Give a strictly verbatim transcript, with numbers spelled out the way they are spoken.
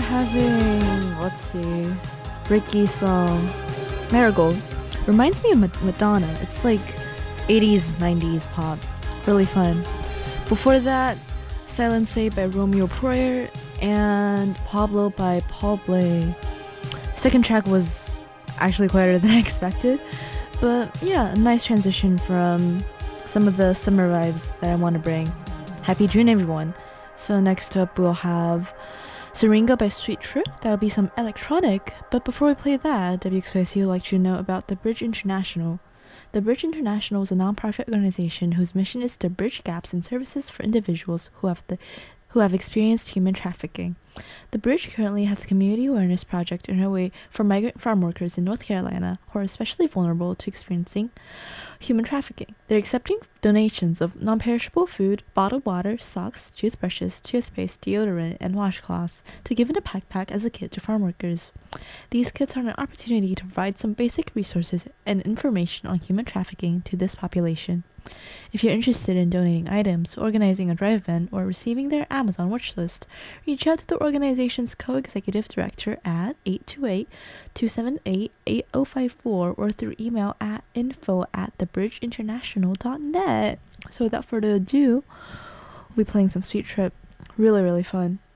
having, let's see, Ricky's song Marigold. Reminds me of Ma- Madonna. It's like eighties, nineties pop. Really fun. Before that, Silent State by Romeo Prayer and Pablo by Paul Bley. Second track was actually quieter than I expected, but yeah, a nice transition from some of the summer vibes that I want to bring. Happy June, everyone. So next up we'll have Syringa by Sweet Trip. That'll be some electronic, but before we play that, W X Y C would like you to know about the Bridge International. The Bridge International is a non-profit organization whose mission is to bridge gaps in services for individuals who have the who have experienced human trafficking. The Bridge currently has a community awareness project underway for migrant farm workers in North Carolina who are especially vulnerable to experiencing human trafficking. They're accepting donations of non-perishable food, bottled water, socks, toothbrushes, toothpaste, deodorant, and washcloths to give in a backpack as a kit to farm workers. These kits are an opportunity to provide some basic resources and information on human trafficking to this population. If you're interested in donating items, organizing a drive event, or receiving their Amazon wish list, reach out to the organization's co-executive director at eight two eight, two seven eight, eight zero five four or through email at info at thebridgeinternational dot net. So without further ado, we'll be playing some Sweet Trip. Really, really fun.